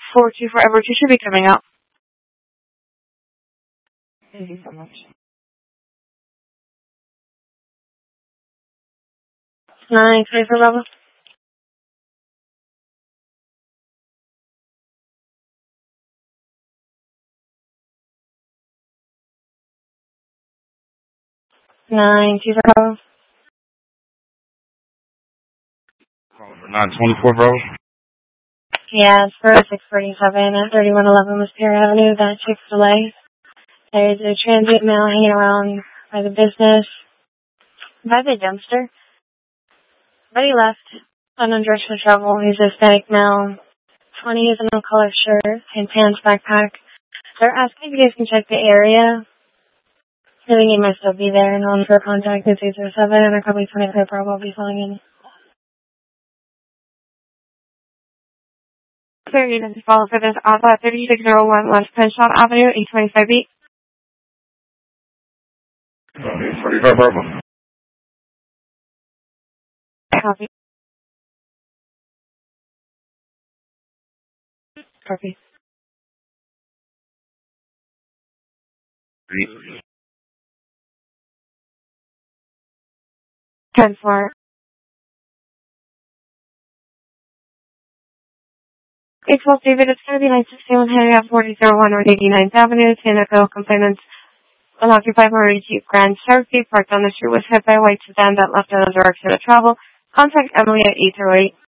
424 Everett, you should be coming out. Thank you so much. 924 Bravo. Nine two Bravo. 924 Bravo. Yeah, it's for 647 at 3111 Wisteria Avenue, that Chick-fil-A. There's a transit mail hanging around by the business, by the dumpster. But he left, undressed for travel. He's Hispanic male, 20, is a no-collar shirt, and pants backpack. They're asking if you guys can check the area. I think he might still be there, and on for contact is 807, and our company 25 Bravo will be filling in. Clear units to follow for this Alpha 3601 West Penshot Avenue, 825 beat. 825 Bravo. Copy. Copy. 10-4. It's well, David, it's going to be 961 Henry at 4001 North 89th Avenue, Tanaco. Complainants unoccupied Marie Grand Cherokee parked on the street was hit by a white sedan that left on the direction of travel. Contact Emily at 808.